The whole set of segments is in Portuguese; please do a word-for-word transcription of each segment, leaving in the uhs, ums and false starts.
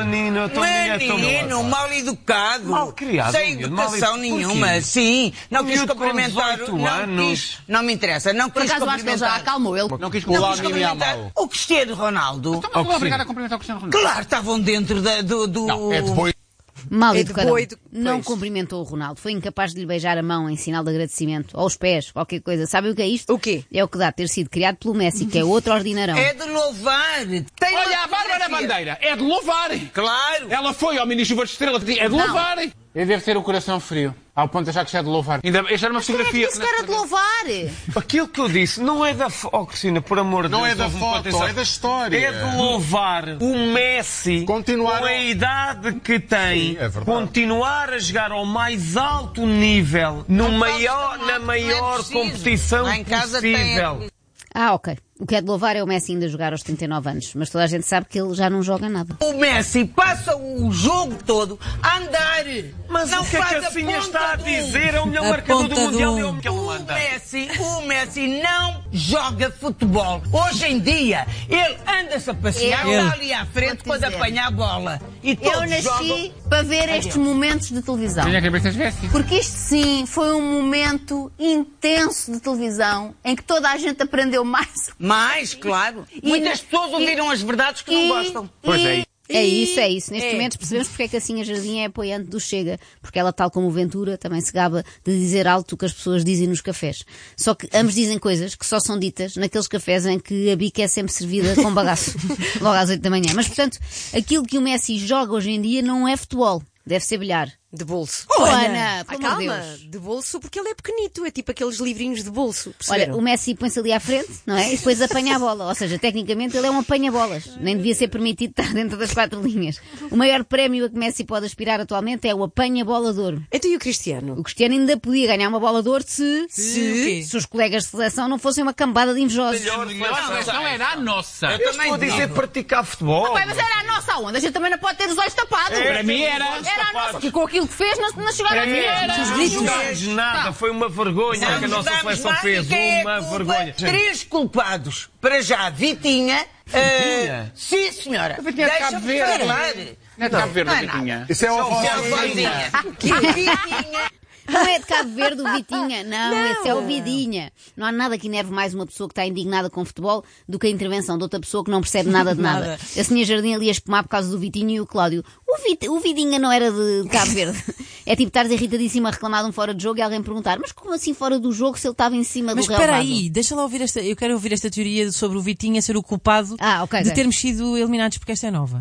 menino, então é tão menino, mal educado. Mal criado. Sem educação nenhuma. Sim. Não quis cumprimentar. Não quis. Não me interessa. Não quis cumprimentar. Por acaso acho que ele já acalmou. Ele não quis cumprimentar o Cristiano Ronaldo. Então, mas obrigado a cumprimentar o Cristiano Ronaldo. Claro, estavam dentro da, do, do... Não, é depois. Mal é educado. De não cumprimentou o Ronaldo. Foi incapaz de lhe beijar a mão em sinal de agradecimento. Ou os pés, qualquer coisa. Sabe o que é isto? O quê? É o que dá ter sido criado pelo Messi, que é outro ordinarão. É de louvar. Tem Olha, a Bárbara Bandeira é de louvar. Claro. Ela foi ao Ministro das Estrelas e é de louvar. Ele deve ter o coração frio, ao ponto de achar que isto é de louvar. Ainda, esta era uma fotografia. Isso que era de louvar. Aquilo que eu disse não é da foto, oh, Cristina, por amor de Deus. Não é da foto, é da história. É de louvar o Messi, continuar com a idade que tem, Sim, é verdade. continuar a jogar ao mais alto nível, no maior, na maior competição Lá em casa possível. tem... Ah, ok. O que é de louvar é o Messi ainda jogar aos trinta e nove anos. Mas toda a gente sabe que ele já não joga nada. O Messi passa o jogo todo a andar. Mas não o que é que faz a Sinha está a do... dizer? É o melhor A marcador do ponta Mundial do- e é o que ele O anda. Messi, o Messi não joga futebol. Hoje em dia, ele anda-se a passear, Eu- está ali à frente Vou-te quando dizer. apanha a bola. E Eu todos nasci jogam... para ver estes momentos de televisão. Tenho a cabeça esveste. Porque isto sim foi um momento intenso de televisão em que toda a gente aprendeu mais. Mais, claro. E- Muitas pessoas ouviram as verdades que não E- gostam. Pois é. É isso, é isso. Neste É. momento percebemos porque é que a Sinha Jardim é apoiante do Chega. Porque ela, tal como o Ventura, também se gaba de dizer alto o que as pessoas dizem nos cafés. Só que ambos dizem coisas que só são ditas naqueles cafés em que a bica é sempre servida com bagaço. Logo às oito da manhã. Mas, portanto, aquilo que o Messi joga hoje em dia não é futebol. Deve ser bilhar. De bolso. Oh, Ana, Ana, pelo amor de calma. Deus. De bolso porque ele é pequenito. É tipo aqueles livrinhos de bolso. Olha, Perceberam? o Messi põe-se ali à frente, não é? E depois apanha a bola. Ou seja, tecnicamente ele é um apanha-bolas. Nem devia ser permitido estar dentro das quatro linhas. O maior prémio a que Messi pode aspirar atualmente é o apanha-bola de ouro. Então e o Cristiano? O Cristiano ainda podia ganhar uma bola de ouro se, Se- se os colegas de seleção não fossem uma cambada de invejosos. Não era a nossa. Eu estou a dizer praticar futebol. Pai, mas era a nossa onda. A gente também não pode ter os olhos tapados. Para mim era. Era a nossa. Que com aquilo que fez não, não chegava a Não jogámos nada, foi uma vergonha que a nossa seleção fez. Uma vergonha. Três culpados. Para já, Vitinha. Vitinha? Uh, sim, senhora. Vitinha de Cabo Deixa-me Verde. falar. Não é de Cabo Verde, não é Vitinha. Isso é o Vitinha. Vitinha. Não é de Cabo Verde o Vitinha, não, não, esse é o Vidinha. Não há nada que enerve mais uma pessoa que está indignada com futebol do que a intervenção de outra pessoa que não percebe nada de nada. Nada. A Senhora Jardim ali a espumar por causa do Vitinho e o Cláudio. O, Vit, o Vidinha não era de, de Cabo Verde. É tipo estares irritadíssima a reclamar de um fora de jogo e alguém perguntar, mas como assim fora do jogo se ele estava em cima Mas do espera relvado? aí, deixa lá ouvir esta. Eu quero ouvir esta teoria sobre o Vitinha ser o culpado Ah, ok, de ok. termos sido eliminados, porque esta é nova.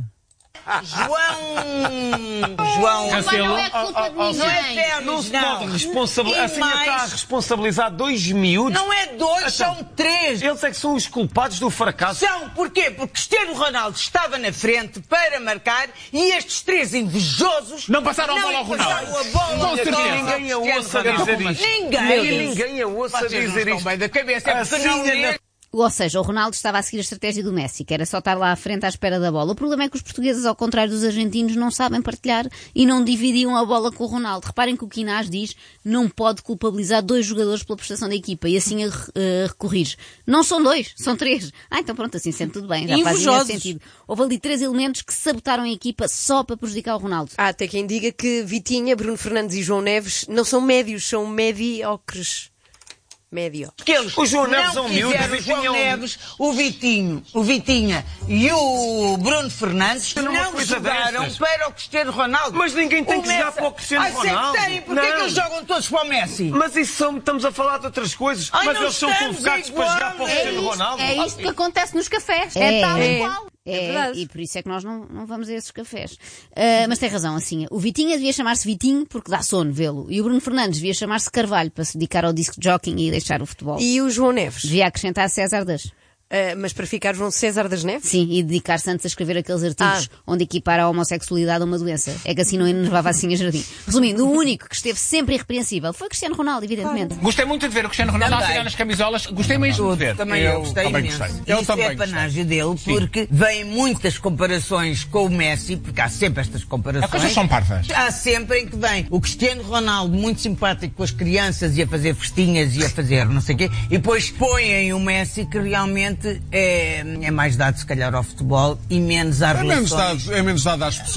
João. João. Mas não é culpa de Não é ninguém. Félix, Não se não. pode responsabilizar. E A Sinha está a mais- responsabilizar dois miúdos. Não é dois, Então, são três. Eles é que são os culpados do fracasso. São, porquê? Porque Cristiano Ronaldo estava na frente para marcar e estes três invejosos Não passaram a não bola ao lhe passaram Ronaldo. a bola Com certeza. ao Ninguém a Cristiano ouça Ronaldo. dizer isto. Ninguém. E ninguém a ouça Vocês não dizer estão isto. bem da cabeça, é A porque não Sinha lê. na- Ou seja, o Ronaldo estava a seguir a estratégia do Messi, que era só estar lá à frente à espera da bola. O problema é que os portugueses, ao contrário dos argentinos, não sabem partilhar e não dividiam a bola com o Ronaldo. Reparem que o Quinás diz não pode culpabilizar dois jogadores pela prestação da equipa e assim a uh, recorrigir. Não são dois, são três. Ah, então pronto, assim sempre tudo bem, já faz imenso Invejosos. sentido. Houve ali três elementos que sabotaram a equipa só para prejudicar o Ronaldo. Há até quem diga que Vitinha, Bruno Fernandes e João Neves não são médios, são mediocres. Médio. Que eles O João Neves não é um miúdo, quiseram o o João Vitinha é um- Neves, o Vitinho, o Vitinha e o Bruno Fernandes Era uma não coisa jogaram destas. para o Cristiano Ronaldo. Mas ninguém tem que jogar Messi- para o Cristiano Ai, sempre Ronaldo. tem. Porquê Não. que eles jogam todos para o Messi? Mas isso são, estamos a falar de outras coisas. Ai, Mas não eles são estamos convocados igual. para jogar para o É Cristiano isto, Ronaldo. É isto que acontece nos cafés. É, É, tal é. e qual. É É, verdade. e por isso é que nós não, não vamos a esses cafés. Uh, mas tem razão, assim. O Vitinha devia chamar-se Vitinho porque dá sono vê-lo. E o Bruno Fernandes devia chamar-se Carvalho para se dedicar ao disco jockey e deixar o futebol. E o João Neves? Devia acrescentar César das. Ah, mas para ficar João César das Neves? Sim, e dedicar-se antes a escrever aqueles artigos onde equipara a homossexualidade a uma doença. É que assim não enervava assim a Jardim. Resumindo, o único que esteve sempre irrepreensível foi Cristiano Ronaldo, evidentemente. Gostei muito de ver o Cristiano Ronaldo a Também. tirar nas camisolas. Gostei mesmo de ver. Também eu, gostei também imenso. gostei. Eu Isso também é panágio dele, porque vêm muitas comparações com o Messi, porque há sempre estas comparações. As coisas são parvas. Há sempre em que vem o Cristiano Ronaldo muito simpático com as crianças e a fazer festinhas e a fazer não sei o quê, e depois põem o Messi que realmente é, é mais dado se calhar ao futebol e menos às É menos relações. dado, é menos dado às pessoas.